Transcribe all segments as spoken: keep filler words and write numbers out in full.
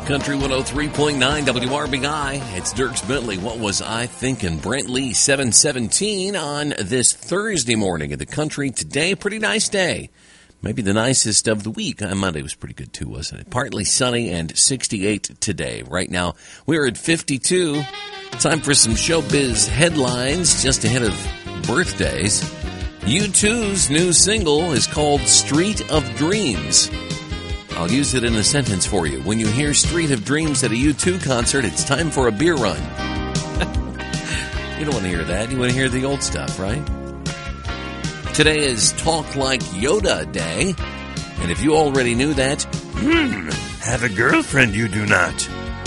Country one oh three point nine W R B I. It's Dierks Bentley. What was I thinking? Brent Lee, seven seventeen on this Thursday morning in the country. Today, pretty nice day. Maybe the nicest of the week. Uh, Monday was pretty good too, wasn't it? Partly sunny and sixty-eight today. Right now, we're at fifty-two. Time for some showbiz headlines just ahead of birthdays. U two's new single is called Street of Dreams. I'll use it in a sentence for you. When you hear Street of Dreams at a U two concert, it's time for a beer run. You don't want to hear that. You want to hear the old stuff, right? Today is Talk Like Yoda Day. And if you already knew that, hmm, have a girlfriend you do not.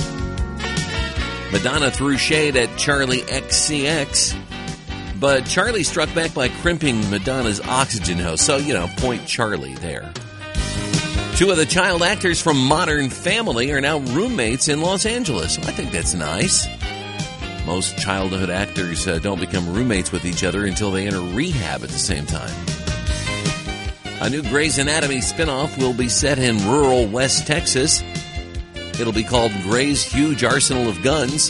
Madonna threw shade at Charlie X C X. But Charlie struck back by crimping Madonna's oxygen hose. So, you know, point Charlie there. Two of the child actors from Modern Family are now roommates in Los Angeles. I think that's nice. Most childhood actors uh, don't become roommates with each other until they enter rehab at the same time. A new Grey's Anatomy spinoff will be set in rural West Texas. It'll be called Grey's Huge Arsenal of Guns.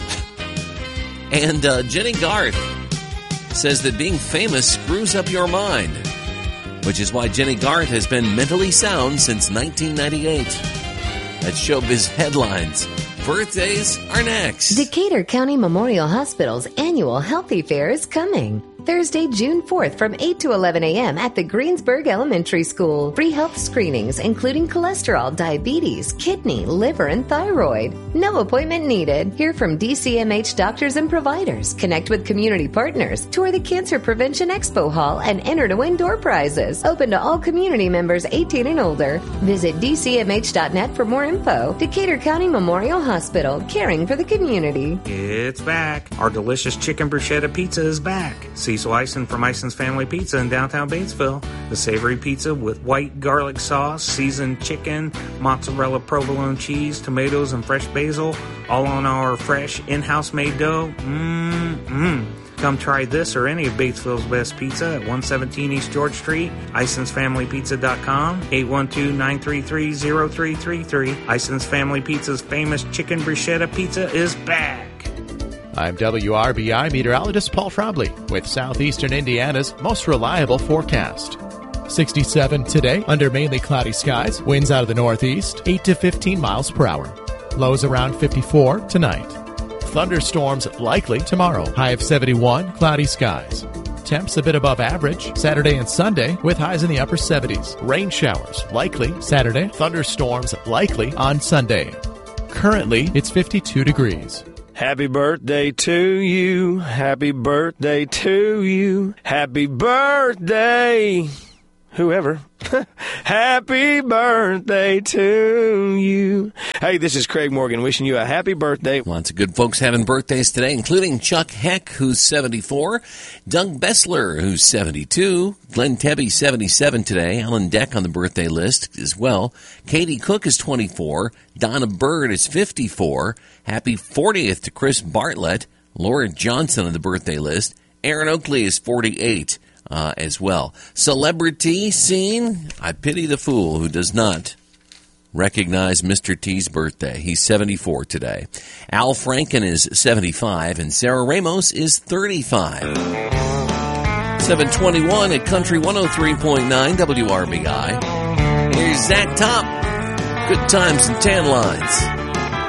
And uh, Jenny Garth says that being famous screws up your mind, which is why Jenny Garth has been mentally sound since nineteen ninety-eight. That's Showbiz Headlines. Birthdays are next. Decatur County Memorial Hospital's annual Healthy Fair is coming. Thursday, June fourth from eight to eleven a.m. at the Greensburg Elementary School. Free health screenings including cholesterol, diabetes, kidney, liver, and thyroid. No appointment needed. Hear from D C M H doctors and providers. Connect with community partners. Tour the Cancer Prevention Expo Hall and enter to win door prizes. Open to all community members eighteen and older. Visit D C M H dot net for more info. Decatur County Memorial Hospital, caring for the community. It's back. Our delicious chicken bruschetta pizza is back. See Cecil Eisen from Eisen's Family Pizza in downtown Batesville. The savory pizza with white garlic sauce, seasoned chicken, mozzarella provolone cheese, tomatoes, and fresh basil, all on our fresh in-house made dough. Mmm-mmm. Come try this or any of Batesville's best pizza at one seventeen East George Street, Eisens Family Pizza dot com, eight one two, nine three three, zero three three three. Eisens Family Pizza's famous chicken bruschetta pizza is back. I'm W R B I meteorologist Paul Trombley with southeastern Indiana's most reliable forecast. sixty-seven today under mainly cloudy skies, winds out of the northeast, eight to fifteen miles per hour. Lows around fifty-four tonight. Thunderstorms likely tomorrow, high of seventy-one, cloudy skies. Temps a bit above average Saturday and Sunday with highs in the upper seventies. Rain showers likely Saturday, thunderstorms likely on Sunday. Currently, it's fifty-two degrees. Happy birthday to you. Happy birthday to you. Happy birthday, whoever. Happy birthday to you. Hey, this is Craig Morgan wishing you a happy birthday. Lots of good folks having birthdays today, including Chuck Heck, who's seventy-four, Doug Bessler, who's seventy-two, Glenn Tebby, seventy-seven today, Alan Deck on the birthday list as well, Katie Cook is twenty-four, Donna Bird is fifty-four, happy fortieth to Chris Bartlett, Laura Johnson on the birthday list, Aaron Oakley is forty-eight. Uh, as well. Celebrity scene, I pity the fool who does not recognize Mister T's birthday. He's seventy-four today. Al Franken is seventy-five, and Sarah Ramos is thirty-five. seven twenty-one at Country one oh three point nine W R B I. Here's Zach Top. Good times and tan lines.